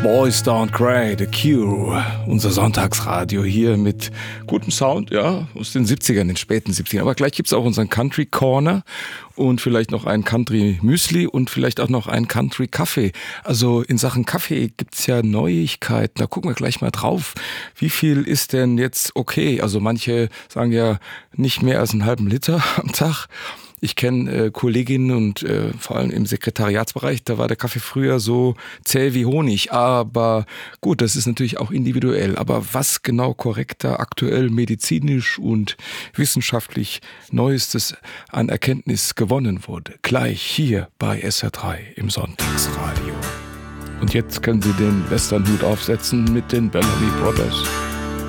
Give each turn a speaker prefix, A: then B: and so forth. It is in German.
A: Boys Don't Cry, The Cure. Unser Sonntagsradio hier mit gutem Sound, ja, aus den 70ern, den späten 70ern. Aber gleich gibt's auch unseren Country Corner und vielleicht noch ein Country Müsli und vielleicht auch noch ein Country Kaffee. Also in Sachen Kaffee gibt's ja Neuigkeiten. Da gucken wir gleich mal drauf. Wie viel ist denn jetzt okay? Also manche sagen ja nicht mehr als einen halben Liter am Tag. Ich kenne Kolleginnen und vor allem im Sekretariatsbereich, da war der Kaffee früher so zäh wie Honig. Aber gut, das ist natürlich auch individuell. Aber was genau korrekter, aktuell medizinisch und wissenschaftlich Neuestes an Erkenntnis gewonnen wurde, gleich hier bei SR3 im Sonntagsradio. Und jetzt können Sie den Westernhut aufsetzen mit den Bellamy Brothers.